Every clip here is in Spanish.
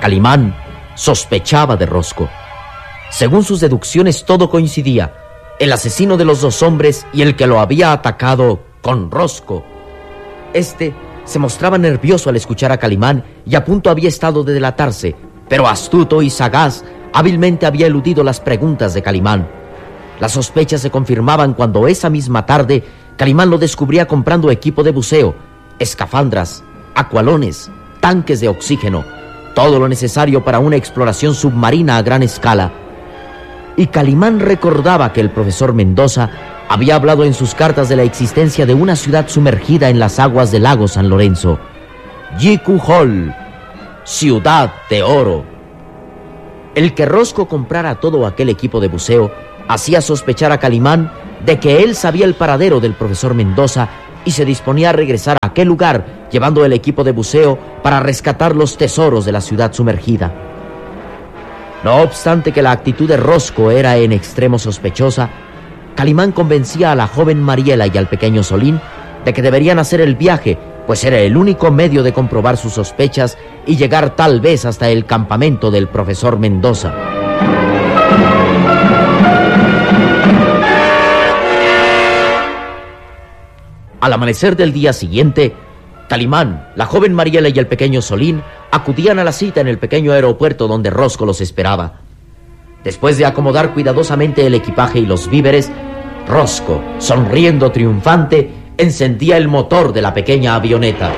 Calimán sospechaba de Rosco. Según sus deducciones, todo coincidía. El asesino de los dos hombres y el que lo había atacado con Rosco. Este se mostraba nervioso al escuchar a Calimán y a punto había estado de delatarse, pero astuto y sagaz, hábilmente había eludido las preguntas de Calimán. Las sospechas se confirmaban cuando esa misma tarde Calimán lo descubría comprando equipo de buceo, escafandras, acualones, tanques de oxígeno, todo lo necesario para una exploración submarina a gran escala. Y Calimán recordaba que el profesor Mendoza había hablado en sus cartas de la existencia de una ciudad sumergida en las aguas del lago San Lorenzo. Yicuhol, ciudad de oro. El que Rosco comprara todo aquel equipo de buceo hacía sospechar a Calimán de que él sabía el paradero del profesor Mendoza y se disponía a regresar a aquel lugar llevando el equipo de buceo para rescatar los tesoros de la ciudad sumergida. No obstante que la actitud de Rosco era en extremo sospechosa, Calimán convencía a la joven Mariela y al pequeño Solín de que deberían hacer el viaje, pues era el único medio de comprobar sus sospechas y llegar tal vez hasta el campamento del profesor Mendoza. Al amanecer del día siguiente, Calimán, la joven Mariela y el pequeño Solín acudían a la cita en el pequeño aeropuerto donde Rosco los esperaba. Después de acomodar cuidadosamente el equipaje y los víveres, Rosco, sonriendo triunfante, encendía el motor de la pequeña avioneta.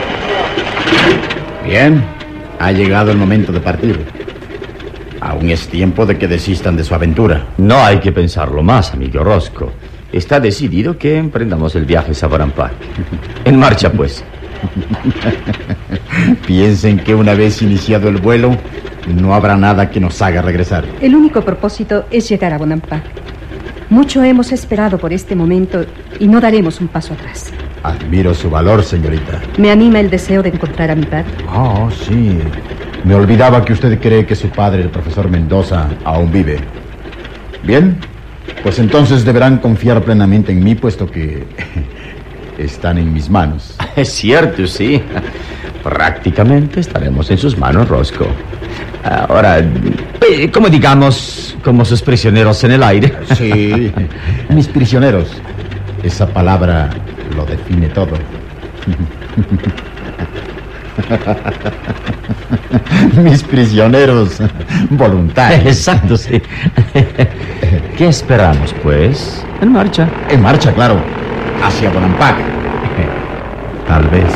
Bien, ha llegado el momento de partir. Aún es tiempo de que desistan de su aventura. No hay que pensarlo más, amigo Rosco. Está decidido que emprendamos el viaje a Saborampá. En marcha, pues. Piensen que una vez iniciado el vuelo, no habrá nada que nos haga regresar. El único propósito es llegar a Bonampak. Mucho hemos esperado por este momento y no daremos un paso atrás. Admiro su valor, señorita. Me anima el deseo de encontrar a mi padre. Oh, sí. Me olvidaba que usted cree que su padre, el profesor Mendoza, aún vive. Bien, pues entonces deberán confiar plenamente en mí, puesto que están en mis manos. Es cierto, sí. Prácticamente estaremos en sus manos, Rosco. Ahora, como digamos, como sus prisioneros en el aire. Sí, mis prisioneros. Esa palabra lo define todo. Mis prisioneros voluntarios. Exacto, sí. ¿Qué esperamos, pues? En marcha. En marcha, claro. Hacia Bonampak. Tal vez.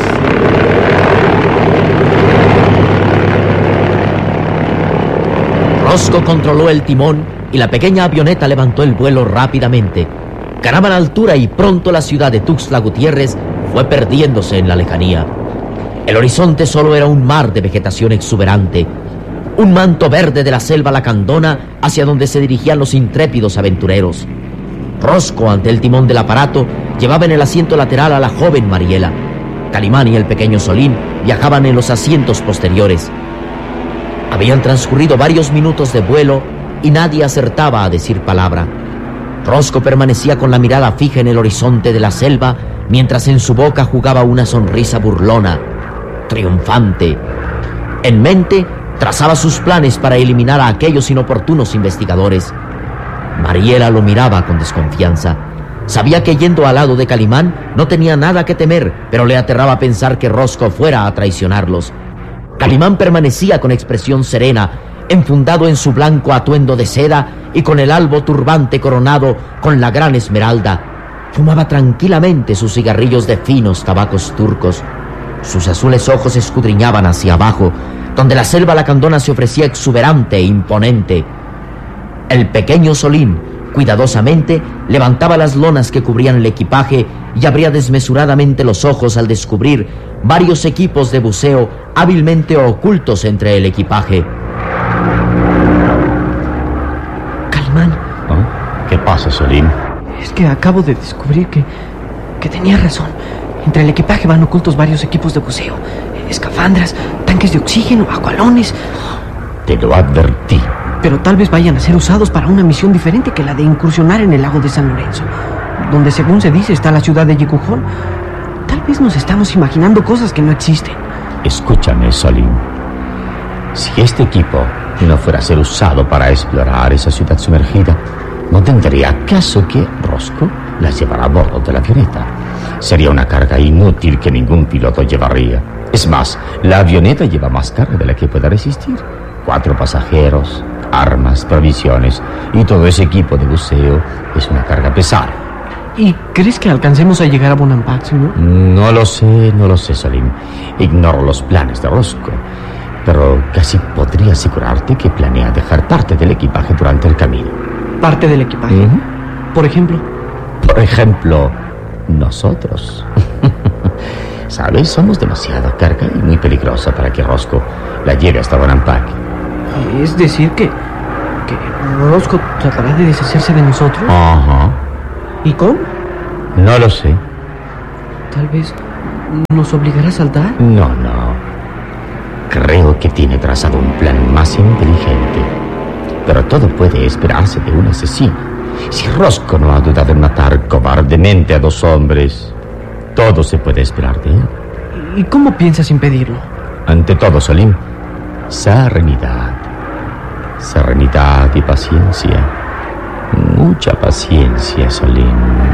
Rosco controló el timón y la pequeña avioneta levantó el vuelo rápidamente. Ganaban altura y pronto la ciudad de Tuxtla Gutiérrez fue perdiéndose en la lejanía. El horizonte solo era un mar de vegetación exuberante, un manto verde de la selva lacandona hacia donde se dirigían los intrépidos aventureros. Rosco, ante el timón del aparato, llevaba en el asiento lateral a la joven Mariela. Calimán y el pequeño Solín viajaban en los asientos posteriores. Habían transcurrido varios minutos de vuelo y nadie acertaba a decir palabra. Rosco permanecía con la mirada fija en el horizonte de la selva, mientras en su boca jugaba una sonrisa burlona, triunfante. En mente, trazaba sus planes para eliminar a aquellos inoportunos investigadores. Mariela lo miraba con desconfianza. Sabía que yendo al lado de Calimán no tenía nada que temer, pero le aterraba pensar que Rosco fuera a traicionarlos. Calimán permanecía con expresión serena, enfundado en su blanco atuendo de seda y con el albo turbante coronado con la gran esmeralda. Fumaba tranquilamente sus cigarrillos de finos tabacos turcos. Sus azules ojos escudriñaban hacia abajo, donde la selva lacandona se ofrecía exuberante e imponente. El pequeño Solín, cuidadosamente, levantaba las lonas que cubrían el equipaje y abría desmesuradamente los ojos al descubrir varios equipos de buceo hábilmente ocultos entre el equipaje. Calimán. ¿Oh? ¿Qué pasa, Solín? Es que acabo de descubrir que tenía razón. Entre el equipaje van ocultos varios equipos de buceo, escafandras, tanques de oxígeno, acualones. Te lo advertí. Pero tal vez vayan a ser usados para una misión diferente que la de incursionar en el lago de San Lorenzo, donde, según se dice, está la ciudad de Yicuhol. Tal vez nos estamos imaginando cosas que no existen. Escúchame, Solín. Si este equipo no fuera a ser usado para explorar esa ciudad sumergida, no tendría caso que Roscoe la llevara a bordo de la avioneta. Sería una carga inútil que ningún piloto llevaría. Es más, la avioneta lleva más carga de la que pueda resistir. 4 pasajeros, armas, provisiones y todo ese equipo de buceo es una carga pesada. ¿Y crees que alcancemos a llegar a Bonampak, señor? No lo sé, Salim. Ignoro los planes de Roscoe, pero casi podría asegurarte que planea dejar parte del equipaje durante el camino. ¿Parte del equipaje? Por ejemplo. Por ejemplo, nosotros. ¿Sabes? Somos demasiada carga y muy peligrosa para que Roscoe la lleve hasta Bonampak. Es decir que Roscoe tratará de deshacerse de nosotros. Ajá. ¿Y cómo? No lo sé. Tal vez nos obligará a saltar. No. Creo que tiene trazado un plan más inteligente. Pero todo puede esperarse de un asesino. Si Roscoe no ha dudado en matar cobardemente a 2 hombres, todo se puede esperar de él. ¿Y cómo piensas impedirlo? Ante todo, Salim, serenidad. Serenidad y paciencia. Mucha paciencia, Salim.